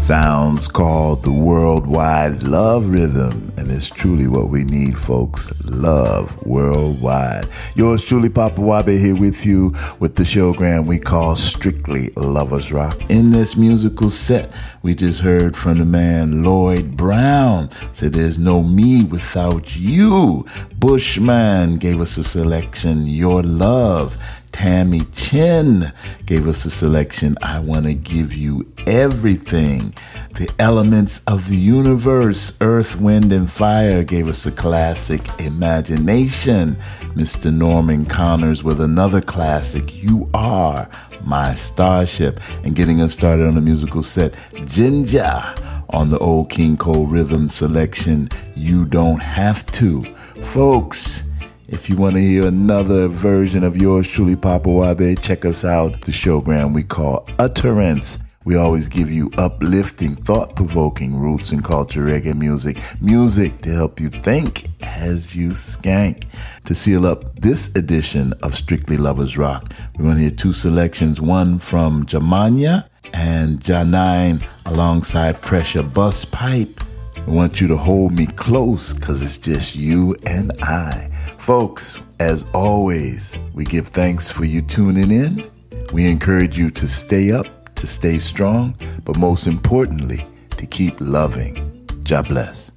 Sounds called the Worldwide Love Rhythm, and it's truly what we need, folks. Love worldwide. Yours truly, Papa Wabe, here with you with the showgram we call Strictly Lovers Rock. In this musical set, we just heard from the man Lloyd Brown. Said there's no me without you. Bushman gave us a selection, Your Love. Tammy Chin gave us a selection, I Want to Give You Everything. The Elements of the Universe, Earth, Wind, and Fire gave us a classic, Imagination. Mr. Norman Connors with another classic, You Are My Starship. And getting us started on the musical set, Ginger on the Old King Cole rhythm selection, You Don't Have To. Folks, if you want to hear another version of yours truly, Papa Wabe, check us out. The showgram we call Utterance. We always give you uplifting, thought-provoking roots and culture reggae music. Music to help you think as you skank. To seal up this edition of Strictly Lovers Rock, we're going to hear two selections. One from Jamania and Janine alongside Pressure Bus Pipe. I want you to hold me close because it's just you and I. Folks, as always, we give thanks for you tuning in. We encourage you to stay up, to stay strong, but most importantly, to keep loving. God bless.